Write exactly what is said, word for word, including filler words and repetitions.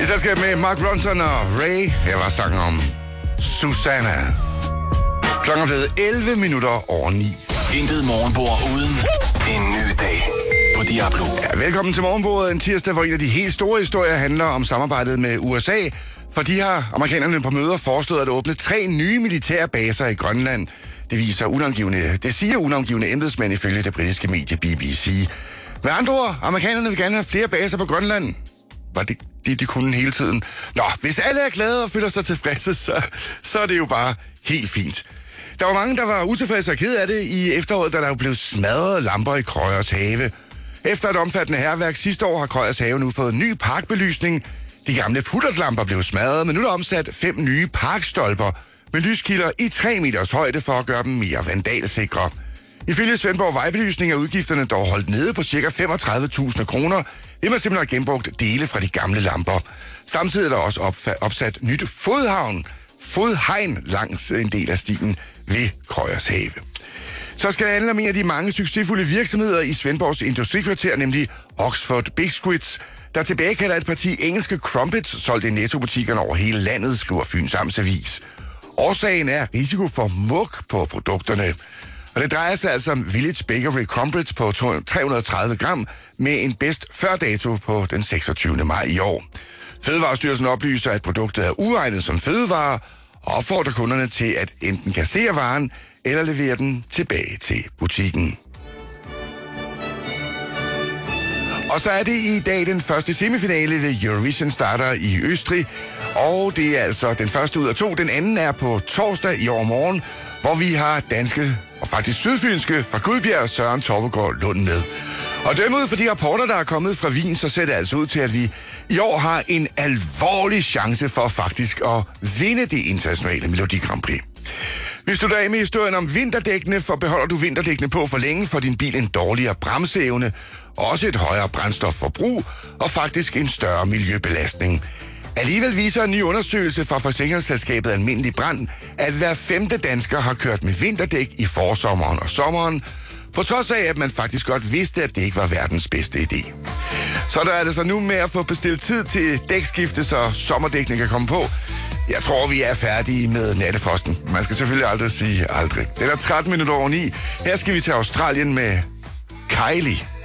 selskab med Mark Ronson og Ray. Jeg var sangen om Susanna. Klokken er blevet elleve minutter over ni. Intet morgenbord uden en ny dag på Diablo. Ja, velkommen til morgenbordet. En tirsdag, hvor en af de helt store historier handler om samarbejdet med U S A. For de har amerikanerne på møder foreslået at åbne tre nye militære baser i Grønland. Det viser unavngivende, det siger unavngivende embedsmænd ifølge det britiske medie B B C. Med andre ord, amerikanerne vil gerne have flere baser på Grønland. Var det det, de kunne hele tiden? Nå, hvis alle er glade og føler sig tilfredse, så, så er det jo bare helt fint. Der var mange, der var utilfredse og ked af det i efteråret, da der blev smadret lamper i Krøyers Have. Efter et omfattende hærværk sidste år har Krøyers Have nu fået ny parkbelysning. De gamle puttertlamper blev smadret, men nu er der omsat fem nye parkstolper med lyskilder i tre meters højde for at gøre dem mere vandalsikre. Ifølge Svendborg Vejbelysning er udgifterne dog holdt nede på ca. femogtredive tusind kroner. Det man simpelthen har genbrugt dele fra de gamle lamper. Samtidig er der også opfa- opsat nyt fodhavn, fodhegn langs en del af stien ved Krøyers Have. Så skal det handle om en af de mange succesfulde virksomheder i Svendborgs industrikvarter, nemlig Oxford Biscuits, der tilbagekalder et parti engelske crumpets, solgt i Netto-butikkerne over hele landet, skriver Fyns Amtsavis. Årsagen er risiko for mug på produkterne. Og det drejer sig altså om Village Bakery Crumpets på tre hundrede og tredive gram med en bedst før dato på den seksogtyvende maj i år. Fødevarestyrelsen oplyser, at produktet er uegnet som fødevare og opfordrer kunderne til at enten kassere varen eller levere den tilbage til butikken. Og så er det i dag den første semifinale ved Eurovision starter i Østrig, og det er altså den første ud af to. Den anden er på torsdag i overmorgen, hvor vi har danske og faktisk sydfynske fra Gudbjerg Søren Torvegård Lund med. Og dømme ud for de rapporter, der er kommet fra Wien, så ser det altså ud til, at vi i år har en alvorlig chance for faktisk at vinde det internationale Melodi Grand Prix. Hvis du der er med historien om vinterdækkene, for beholder du vinterdækkene på for længe, får din bil en dårligere bremseevne, også et højere brændstofforbrug og faktisk en større miljøbelastning. Alligevel viser en ny undersøgelse fra forsikringsselskabet Almindelig Brand, at hver femte dansker har kørt med vinterdæk i forsommeren og sommeren, på trods af, at man faktisk godt vidste, at det ikke var verdens bedste idé. Så der er det så nu med at få bestilt tid til dækskifte, så sommerdækkene kan komme på. Jeg tror, vi er færdige med natteposten. Man skal selvfølgelig aldrig sige aldrig. Det er tretten minutter over ni. Her skal vi til Australien med Kylie.